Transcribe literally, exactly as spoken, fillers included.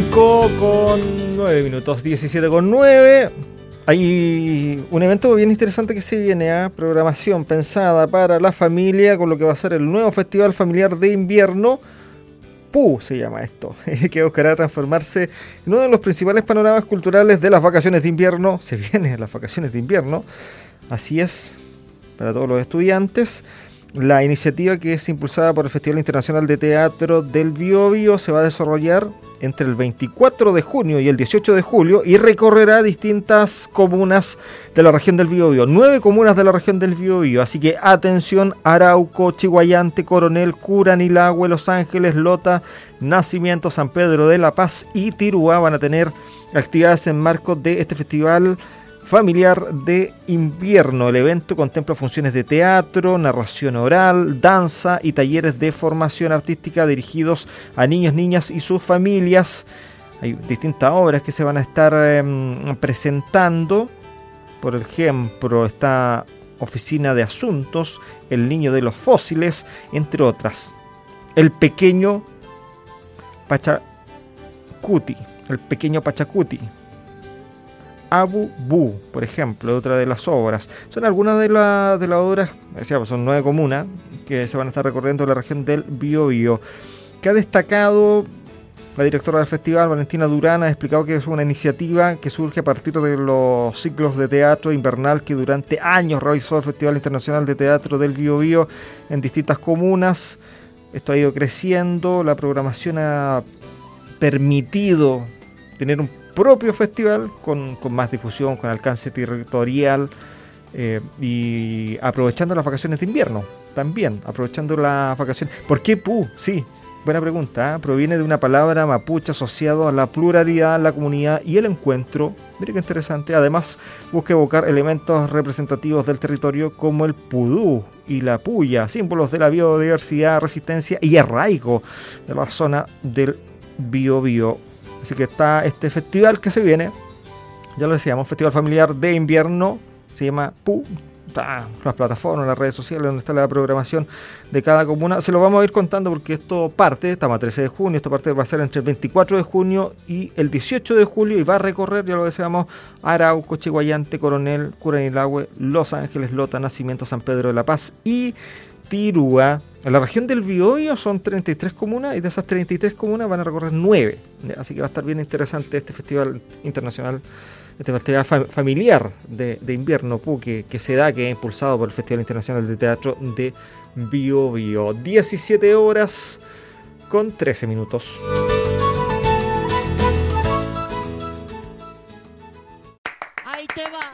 cinco con nueve minutos, diecisiete con nueve. Hay un evento bien interesante que se viene a programación pensada para la familia con lo que va a ser el nuevo Festival Familiar de Invierno. P U se llama esto, que buscará transformarse en uno de los principales panoramas culturales de las vacaciones de invierno. Se vienen las vacaciones de invierno, así es, para todos los estudiantes. La iniciativa, que es impulsada por el Festival Internacional de Teatro del Biobío, se va a desarrollar entre el veinticuatro de junio y el dieciocho de julio y recorrerá distintas comunas de la región del Biobío, nueve comunas de la región del Biobío. Así que atención: Arauco, Chiguayante, Coronel, Curanilahue, Los Ángeles, Lota, Nacimiento, San Pedro de la Paz y Tirúa van a tener actividades en marco de este festival familiar de invierno. El evento contempla funciones de teatro, narración oral, danza y talleres de formación artística dirigidos a niños, niñas y sus familias. Hay distintas obras que se van a estar eh, presentando. Por ejemplo, está Oficina de Asuntos, El Niño de los Fósiles, entre otras. El pequeño Pachacuti, el pequeño Pachacuti. Abu Bu, por ejemplo, otra de las obras. Son algunas de, la, de las obras, decíamos, son nueve comunas que se van a estar recorriendo la región del Biobío. Que ha destacado la directora del festival, Valentina Durán, ha explicado que es una iniciativa que surge a partir de los ciclos de teatro invernal que durante años realizó el Festival Internacional de Teatro del Biobío en distintas comunas. Esto ha ido creciendo, la programación ha permitido tener un propio festival con, con más difusión, con alcance territorial eh, y aprovechando las vacaciones de invierno también, aprovechando las vacaciones. ¿Por qué P U? Sí, buena pregunta, ¿eh? Proviene de una palabra mapuche asociado a la pluralidad, la comunidad y el encuentro. Mire qué interesante. Además, busca evocar elementos representativos del territorio como el pudú y la puya, símbolos de la biodiversidad, resistencia y arraigo de la zona del Biobío. Así que está este festival que se viene, ya lo decíamos, Festival Familiar de Invierno, se llama P U. Está en las plataformas, en las redes sociales, donde está la programación de cada comuna. Se lo vamos a ir contando porque esto parte, estamos a trece de junio, esto parte va a ser entre el veinticuatro de junio y el dieciocho de julio y va a recorrer, ya lo decíamos, Arauco, Chiguayante, Coronel, Curanilahue, Los Ángeles, Lota, Nacimiento, San Pedro de la Paz y Tirúa. En la región del Biobío son treinta y tres comunas y de esas treinta y tres comunas van a recorrer nueve. Así que va a estar bien interesante este festival internacional, este festival fam- familiar de, de invierno P U, que, que se da, que es impulsado por el Festival Internacional de Teatro de Biobío. diecisiete horas con trece minutos.